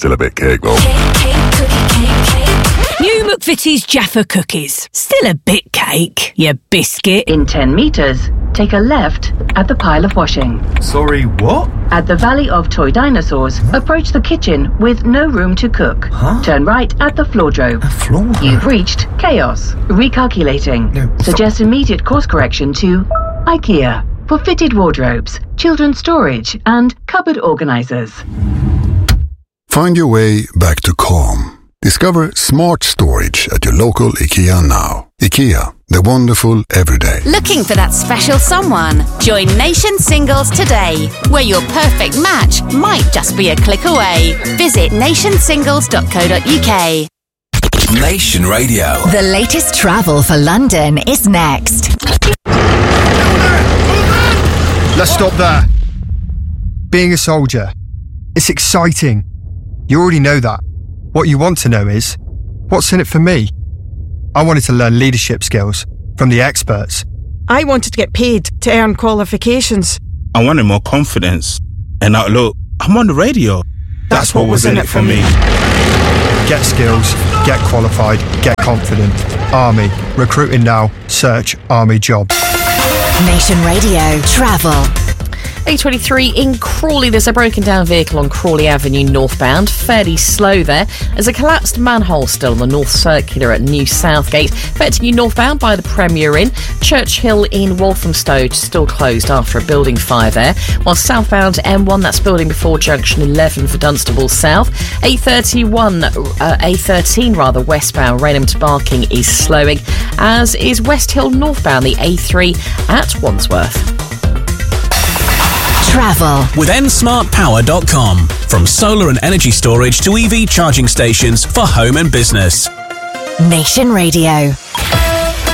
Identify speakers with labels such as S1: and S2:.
S1: Still a bit cake though.
S2: New McVitie's Jaffa cookies. Still a bit cake, you biscuit.
S3: In 10 metres, take a left at the pile of washing.
S4: Sorry, what?
S3: At the Valley of Toy Dinosaurs, approach the kitchen with no room to cook. Turn right at the floordrobe. You've reached chaos. Recalculating. Suggest immediate course correction to IKEA for fitted wardrobes, children's storage, and cupboard organisers.
S5: Find your way back to calm. Discover smart storage at your local IKEA now. IKEA, the wonderful everyday.
S6: Looking for that special someone? Join Nation Singles today, where your perfect match might just be a click away. Visit nationsingles.co.uk.
S7: Nation Radio.
S8: The latest travel for London is next.
S9: Let's stop there. Being a soldier, it's exciting. You already know that. What you want to know is, what's in it for me? I wanted to learn leadership skills from the experts.
S10: I wanted to get paid to earn qualifications.
S11: I wanted more confidence. And now look, I'm on the radio. That's what was in it for me.
S9: Get skills, get qualified, get confident. Army. Recruiting now. Search Army jobs.
S8: Nation Radio Travel.
S12: 8:23 in Crawley. There's a broken down vehicle on Crawley Avenue northbound. Fairly slow there. There's a collapsed manhole still on the North Circular at New Southgate. Affecting you northbound by the Premier Inn. Churchill in Walthamstow still closed after a building fire there. While southbound M1, that's building before junction 11 for Dunstable South. A13 westbound Rainham to Barking is slowing, as is West Hill northbound the A3 at Wandsworth.
S8: Travel
S7: with nsmartpower.com. From solar and energy storage to EV charging stations for home and business.
S8: Nation Radio.